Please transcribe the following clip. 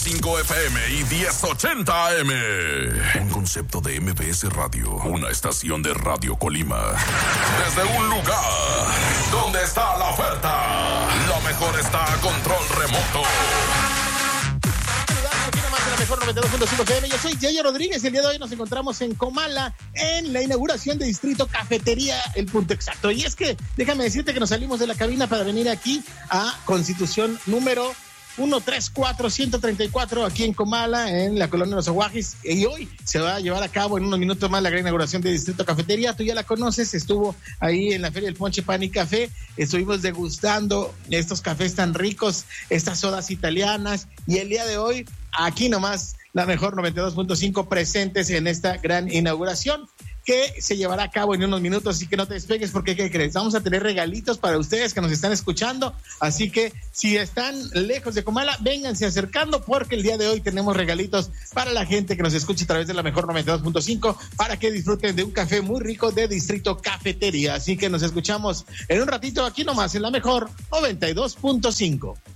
5 FM y 1080 AM. Un concepto de MBS Radio, una estación de Radio Colima. Desde un lugar donde está la oferta, lo mejor está a control remoto. La mejor 92.5 FM. Yo soy Yayo Rodríguez. El día de hoy nos encontramos en Comala en la inauguración de Distrito Cafetería, el punto exacto. Y es que déjame decirte que nos salimos de la cabina para venir aquí a Constitución número 134 aquí en Comala, en la colonia Los Aguajis, y hoy se va a llevar a cabo en unos minutos más la gran inauguración de Distrito Cafetería. Tú ya la conoces, estuvo ahí en la Feria del Ponche, Pan y Café, estuvimos degustando estos cafés tan ricos, estas sodas italianas, y el día de hoy, aquí nomás, la mejor 92.5 presentes en esta gran inauguración que se llevará a cabo en unos minutos, así que no te despegues porque, ¿qué crees? Vamos a tener regalitos para ustedes que nos están escuchando, así que si están lejos de Comala, vénganse acercando porque el día de hoy tenemos regalitos para la gente que nos escucha a través de la mejor 92.5 para que disfruten de un café muy rico de Distrito Cafetería, así que nos escuchamos en un ratito aquí nomás en la mejor 92.5.